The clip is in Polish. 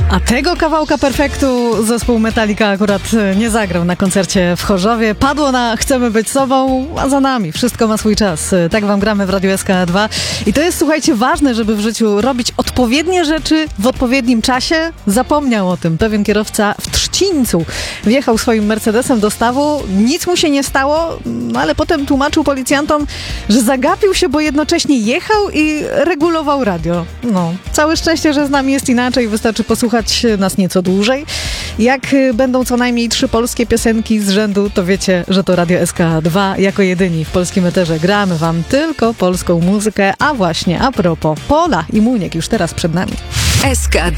A tego kawałka perfektu zespół Metallica akurat nie zagrał na koncercie w Chorzowie. Padło na Chcemy być sobą, a za nami. Wszystko ma swój czas. Tak wam gramy w Radiu SK2. I to jest, słuchajcie, ważne, żeby w życiu robić odpowiednie rzeczy w odpowiednim czasie. Zapomniał o tym pewien kierowca w Trzcińcu. Wjechał swoim Mercedesem do stawu, nic mu się nie stało, ale potem tłumaczył policjantom, że zagapił się, bo jednocześnie jechał i regulował radio. Całe szczęście, że z nami jest inaczej. Wystarczy posłuchać nas nieco dłużej. Jak będą co najmniej 3 polskie piosenki z rzędu, to wiecie, że to Radio SK2 jako jedyni w polskim eterze gramy wam tylko polską muzykę. A właśnie, a propos, Pola i Muniek już teraz przed nami. SK2